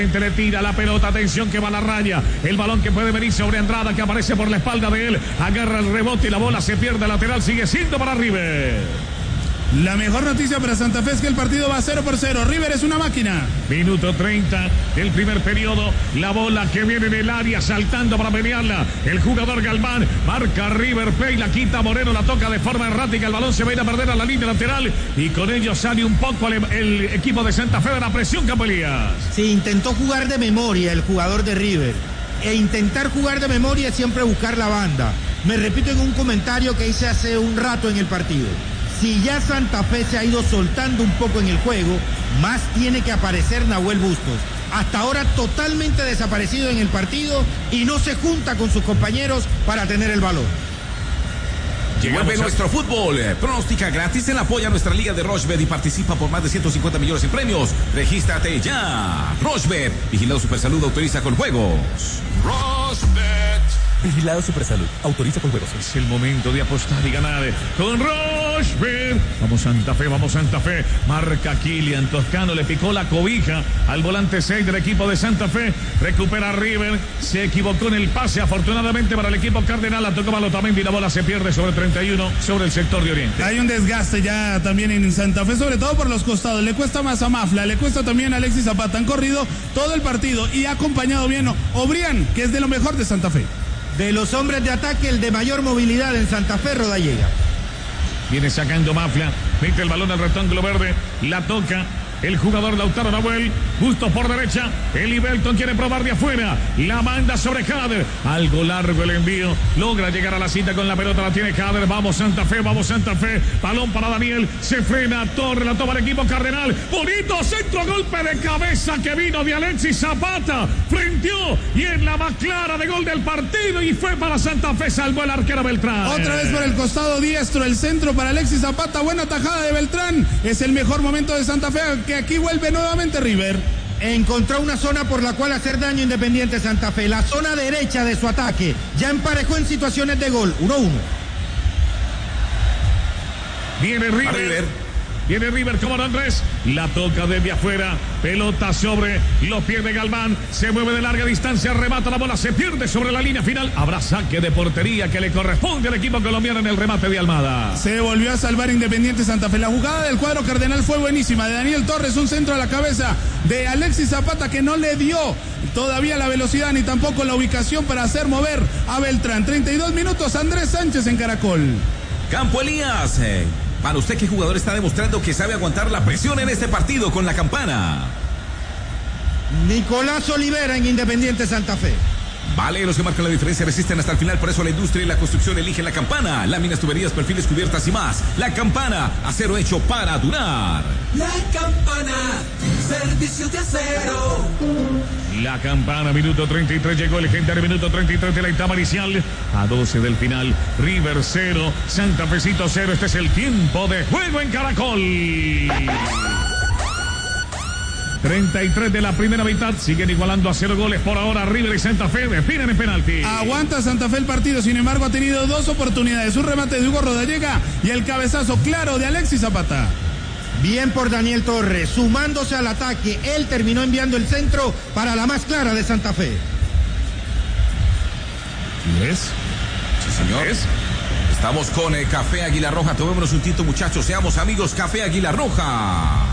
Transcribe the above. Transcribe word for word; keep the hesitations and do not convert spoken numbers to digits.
Le tira la pelota, atención que va a la raya, el balón que puede venir sobre Andrada, que aparece por la espalda de él, agarra el rebote y la bola se pierde lateral, sigue siendo para River. La mejor noticia para Santa Fe es que el partido va cero por cero. River es una máquina. Minuto treinta del primer periodo. La bola que viene en el área saltando para pelearla. El jugador Galván marca River Plate. La quita Moreno, la toca de forma errática. El balón se va a ir a perder a la línea lateral. Y con ello sale un poco el, el equipo de Santa Fe de la presión, Capelías. Sí, intentó jugar de memoria el jugador de River. E intentar jugar de memoria es siempre buscar la banda. Me repito en un comentario que hice hace un rato en el partido. Si ya Santa Fe se ha ido soltando un poco en el juego, más tiene que aparecer Nahuel Bustos. Hasta ahora totalmente desaparecido en el partido y no se junta con sus compañeros para tener el balón. Vuelve nuestro fútbol. Pronóstica gratis en apoyo a nuestra liga de Rochebet y participa por más de ciento cincuenta millones en premios. Regístrate ya. Rochebet, vigilado Supersalud, autoriza con juegos. Rochebet. Vigilado Supersalud, autoriza con juegos. Es el momento de apostar y ganar con Rochebet. Vamos Santa Fe, vamos Santa Fe. Marca Kilian Toscano, le picó la cobija al volante seis del equipo de Santa Fe. Recupera River, se equivocó en el pase. Afortunadamente para el equipo cardenal, la tocó Malotamendi y la bola se pierde sobre treinta y uno, sobre el sector de Oriente. Hay un desgaste ya también en Santa Fe, sobre todo por los costados. Le cuesta más a Mafla, le cuesta también a Alexis Zapata. Han corrido todo el partido y ha acompañado bien Obrián, que es de lo mejor de Santa Fe. De los hombres de ataque, el de mayor movilidad en Santa Fe, Rodallega. Viene sacando Mafla, mete el balón al rectángulo verde, la toca el jugador Lautaro Nahuel, justo por derecha. Eli Belton quiere probar de afuera, la manda sobre Kader, algo largo el envío, logra llegar a la cita con la pelota, la tiene Kader. Vamos Santa Fe, vamos Santa Fe, balón para Daniel, se frena Torre, la toma el equipo cardenal, bonito centro, golpe de cabeza que vino de Alexis Zapata, frenteó y en la más clara de gol del partido y fue para Santa Fe, salvó el arquero Beltrán. Otra vez por el costado diestro, el centro para Alexis Zapata, buena tajada de Beltrán, es el mejor momento de Santa Fe, que aquí vuelve nuevamente River. Encontró una zona por la cual hacer daño Independiente Santa Fe, la zona derecha de su ataque, ya emparejó en situaciones de gol, uno uno. Viene River. River. Viene River como Andrés, la toca desde afuera, pelota sobre los pies de Galván, se mueve de larga distancia, remata la bola, se pierde sobre la línea final, habrá saque de portería que le corresponde al equipo colombiano en el remate de Almada. Se volvió a salvar Independiente Santa Fe, la jugada del cuadro cardenal fue buenísima, de Daniel Torres, un centro a la cabeza de Alexis Zapata que no le dio todavía la velocidad ni tampoco la ubicación para hacer mover a Beltrán. treinta y dos minutos, Andrés Sánchez en Caracol. Campo Elías. Eh. Para usted, ¿qué jugador está demostrando que sabe aguantar la presión en este partido con la campana? Nicolás Olivera en Independiente Santa Fe. Vale, los que marcan la diferencia resisten hasta el final, por eso la industria y la construcción eligen la campana. Láminas, tuberías, perfiles, cubiertas y más. La campana, acero hecho para durar. La campana, servicio de acero. La campana, minuto treinta y tres, llegó el legendario minuto treinta y tres de la etapa inicial. A doce del final, River cero, Santa Fecito cero. Este es el tiempo de juego en Caracol. treinta y tres de la primera mitad, siguen igualando a cero goles por ahora. River y Santa Fe definen en penalti. Aguanta Santa Fe el partido, sin embargo ha tenido dos oportunidades, un remate de Hugo Rodallega y el cabezazo claro de Alexis Zapata. Bien por Daniel Torres, sumándose al ataque, él terminó enviando el centro para la más clara de Santa Fe. ¿Ves? Sí, señor. ¿Es? Estamos con eh, Café Águila Roja, tomémonos un tinto, muchachos, seamos amigos. Café Águila Roja.